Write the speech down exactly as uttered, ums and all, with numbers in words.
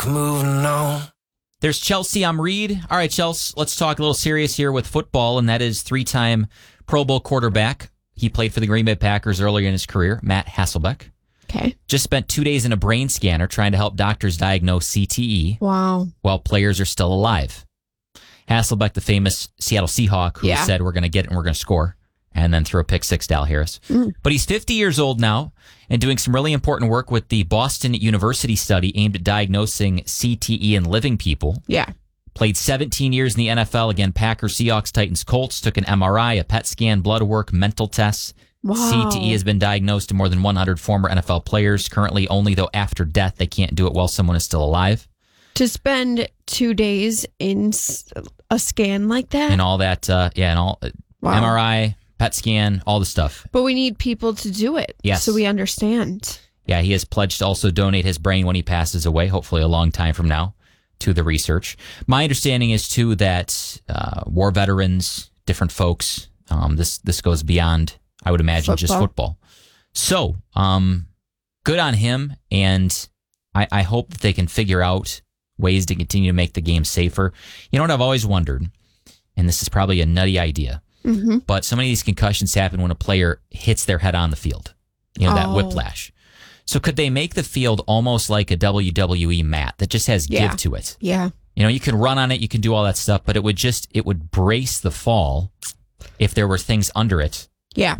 moving on. There's Chelsea. I'm Reed. All right, Chelsea, let's talk a little serious here with football, and that is three-time Pro Bowl quarterback. He played for the Green Bay Packers earlier in his career, Matt Hasselbeck. Okay. Just spent two days in a brain scanner trying to help doctors diagnose C T E. Wow. While players are still alive. Hasselbeck, the famous Seattle Seahawk, who Yeah. said, we're going to get it and we're going to score, and then threw a pick six to Al Harris. Mm. But he's fifty years old now and doing some really important work with the Boston University study aimed at diagnosing C T E in living people. Yeah. Played seventeen years in the N F L. Again, Packers, Seahawks, Titans, Colts. Took an M R I, a P E T scan, blood work, mental tests. Wow. C T E has been diagnosed to more than one hundred former N F L players. Currently, only though after death, they can't do it while someone is still alive. To spend two days in s- a scan like that? And all that, uh, yeah, and all Wow. M R I, P E T scan, all the stuff. But we need people to do it. Yes. So we understand. Yeah, he has pledged to also donate his brain when he passes away, hopefully a long time from now, to the research. My understanding is, too, that uh, war veterans, different folks, um, this this goes beyond, I would imagine, Football. just football. So, um, good on him, and I, I hope that they can figure out ways to continue to make the game safer. You know what I've always wondered, and this is probably a nutty idea, Mm-hmm. but so many of these concussions happen when a player hits their head on the field. You know, that Oh. whiplash. So could they make the field almost like a W W E mat that just has Yeah. give to it? Yeah. You know, you can run on it, you can do all that stuff, but it would just, it would brace the fall if there were things under it